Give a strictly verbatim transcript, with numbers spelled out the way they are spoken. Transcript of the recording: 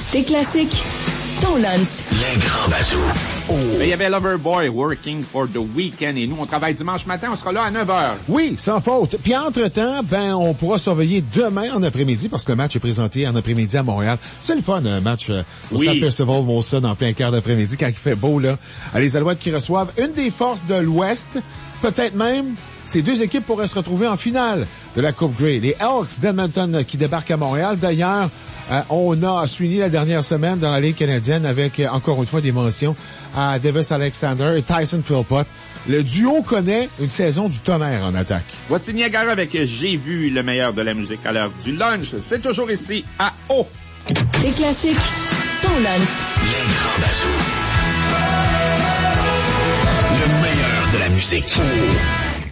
Tes classiques, ton lunch. Les grands bazous. Oh. Il y avait Loverboy, Working for the Weekend, et nous, on travaille dimanche matin, on sera là à neuf heures. Oui, sans faute. Puis entre-temps, ben, on pourra surveiller demain en après-midi, parce que le match est présenté en après-midi à Montréal. C'est le fun, un match euh, au oui. Stade Percival Molson en plein quart d'après-midi, quand il fait beau, là. Les Alouettes qui reçoivent une des forces de l'Ouest, peut-être même, ces deux équipes pourraient se retrouver en finale de la Coupe Grey. Les Elks d'Edmonton qui débarquent à Montréal. D'ailleurs, euh, on a suivi la dernière semaine dans la Ligue canadienne avec, euh, encore une fois, des mentions à Davis Alexander et Tyson Philpott. Le duo connaît une saison du tonnerre en attaque. Voici Niagara avec J'ai vu le meilleur de la musique à l'heure du lunch. C'est toujours ici à O. Tes classiques, ton lunch. Les grands bazous. Le meilleur de la musique. Oh.